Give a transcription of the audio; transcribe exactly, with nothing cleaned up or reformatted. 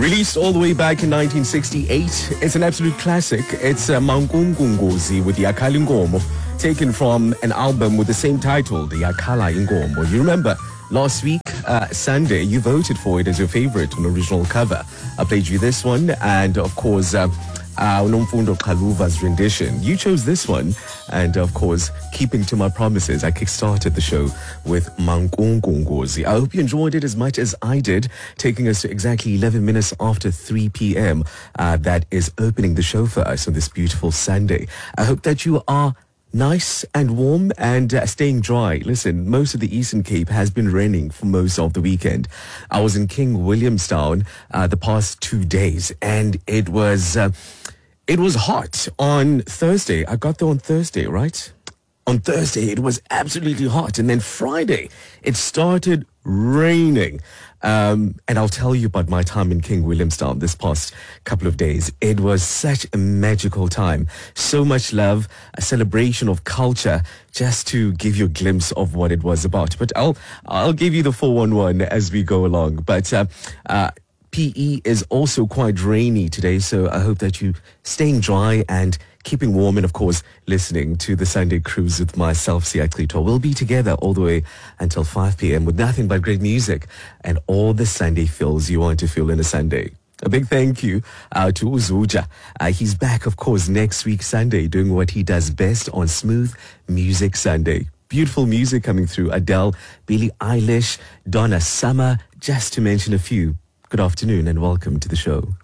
Released all the way back in nineteen sixty-eight, it's an absolute classic. It's uh, Mankungu Ngozi with Yakhala Inkomo, taken from an album with the same title, the Yakhala Inkomo. You remember last week, uh, Sunday, you voted for it as your favorite on original cover. I played you this one, and of course, uh, uh, Nomfundo Kaluva's rendition. You chose this one, and of course, keeping to my promises, I kickstarted the show with Mankungu Ngozi. I hope you enjoyed it as much as I did, taking us to exactly eleven minutes after three p.m. Uh, that is opening the show for us on this beautiful Sunday. I hope that you are nice and warm and uh, staying dry. Listen, most of the Eastern Cape has been raining for most of the weekend. I was in King Williamstown uh, the past two days, and it was uh, it was hot on Thursday. I got there on Thursday, right? On Thursday, it was absolutely hot. And then Friday, it started raining. Um, and I'll tell you about my time in King Williamstown this past couple of days. It was such a magical time. So much love, a celebration of culture, just to give you a glimpse of what it was about. But I'll, I'll give you the four one one as we go along. But, uh, uh, P E is also quite rainy today, so I hope that you staying dry and keeping warm, and of course listening to the Sunday Cruise with myself, Siya Clito. We'll be together all the way until five p.m. with nothing but great music and all the Sunday feels you want to feel in a Sunday. A big thank you uh, to Uzuja. Uh, he's back, of course, next week Sunday, doing what he does best on Smooth Music Sunday. Beautiful music coming through: Adele, Billie Eilish, Donna Summer, just to mention a few. Good afternoon and welcome to the show.